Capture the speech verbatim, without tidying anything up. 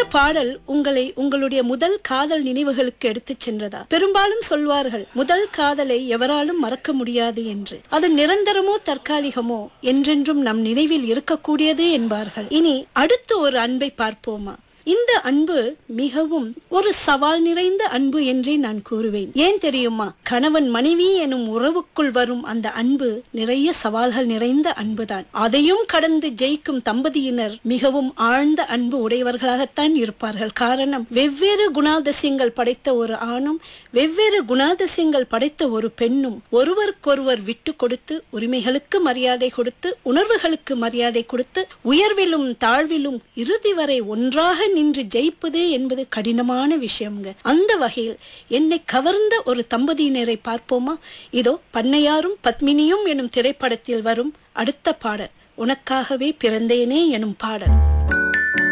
பாடல் உங்களை உங்களுடைய முதல் காதல் நினைவுகளுக்கு எடுத்துச் சென்றதா? பெரும்பாலும் சொல்வார்கள் முதல் காதலை எவராலும் மறக்க முடியாது என்று. அது நிரந்தரமோ தற்காலிகமோ என்றென்றும் நம் நினைவில் இருக்கக்கூடியது என்பார்கள். இனி அடுத்து ஒரு அன்பை பார்ப்போமா? இந்த அன்பு மிகவும் ஒரு சவால் நிறைந்த அன்பு என்றே நான் கூறுவேன். ஏன் தெரியுமா? கணவன் மனைவி எனும் உறவுக்குள் வரும் அந்த அன்பு நிறைய சவால்கள் நிறைந்த அன்புதான். அதையும் கடந்து ஜெயிக்கும் தம்பதியினர் மிகவும் ஆழ்ந்த அன்பு உடையவர்களாகத்தான் இருப்பார்கள். காரணம், வெவ்வேறு குணாதிசயங்கள் படைத்த ஒரு ஆணும் வெவ்வேறு குணாதிசயங்கள் படைத்த ஒரு பெண்ணும் ஒருவருக்கொருவர் விட்டு கொடுத்து, உரிமைகளுக்கு மரியாதை கொடுத்து, உணர்வுகளுக்கு மரியாதை கொடுத்து, உயர்விலும் தாழ்விலும் இறுதி வரை ஒன்றாக நின்று ஜெயிப்பதே என்பது கடினமான விஷயம்ங்க. அந்த வகையில் என்னை கவர்ந்த ஒரு தம்பதியினரை பார்ப்போமா? இதோ பண்ணையாரும் பத்மினியும் எனும் திரைப்படத்தில் வரும் அடுத்த பாடல், உனக்காகவே பிறந்தேனே எனும் பாடல்.